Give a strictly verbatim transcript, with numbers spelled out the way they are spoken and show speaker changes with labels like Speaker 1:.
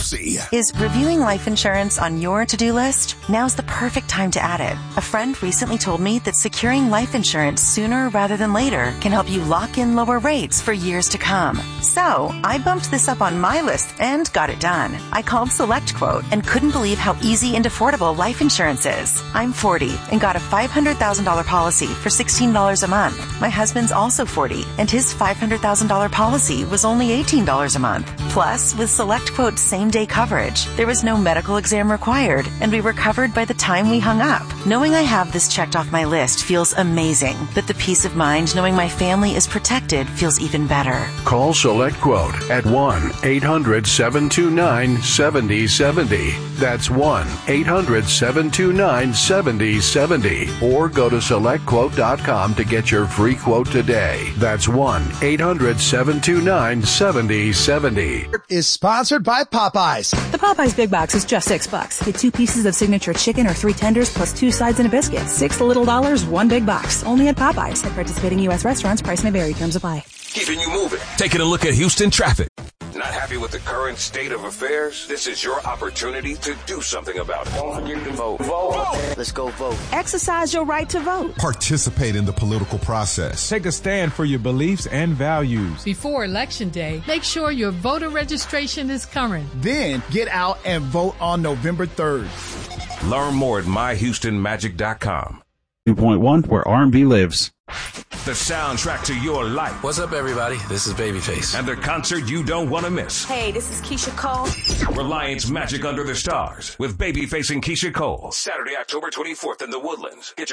Speaker 1: Oxy.
Speaker 2: Is reviewing life insurance on your to-do list? Now's the perfect time to add it. A friend recently told me that securing life insurance sooner rather than later can help you lock in lower rates for years to come. So, I bumped this up on my list and got it done. I called SelectQuote and couldn't believe how easy and affordable life insurance is. I'm forty and got a five hundred thousand dollars policy for sixteen dollars a month. My husband's also forty and his five hundred thousand dollars policy was only eighteen dollars a month. Plus, with SelectQuote's same-day coverage, there was no medical exam required and we were covered by the time we hung up. Knowing I have this checked off my list feels amazing, but the peace of mind knowing my family is protected feels even better.
Speaker 3: Call SelectQuote at one eight hundred seven two nine seven zero seven zero. That's one eight hundred seven two nine seven zero seven zero. Or go to select quote dot com to get your free quote today. That's one eight hundred seven two nine seven zero seven zero.
Speaker 4: Is sponsored by Popeyes.
Speaker 5: The Popeyes Big Box is just six bucks. Get two pieces of signature chicken or three tenders plus two sides and a biscuit. Six little dollars, one big box. Only at Popeyes. At participating U S restaurants, price may vary. Terms apply.
Speaker 1: Keeping you moving. Taking a look at Houston traffic. Not happy with the current state of affairs? This is your opportunity to do something about it. Don't forget to vote. Vote. vote.
Speaker 6: Let's go vote.
Speaker 5: Exercise your right to vote.
Speaker 7: Participate in the political process.
Speaker 8: Take a stand for your beliefs and values.
Speaker 9: Before Election Day, make sure your voter registration is current.
Speaker 4: Then get out and vote on November third.
Speaker 1: Learn more at my houston magic dot com.
Speaker 10: two point one, where R and B lives.
Speaker 1: The soundtrack to your life.
Speaker 11: What's up, everybody? This is Babyface.
Speaker 1: And the concert you don't want to miss.
Speaker 12: Hey, this is Keisha Cole.
Speaker 1: Reliance Magic Under the Stars with Babyface and Keisha Cole. Saturday, October twenty-fourth in the Woodlands. Get